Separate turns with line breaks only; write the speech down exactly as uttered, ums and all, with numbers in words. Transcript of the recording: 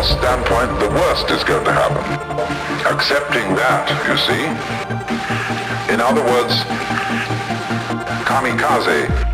standpoint, the worst is going to happen. Accepting that, you see? In other words, kamikaze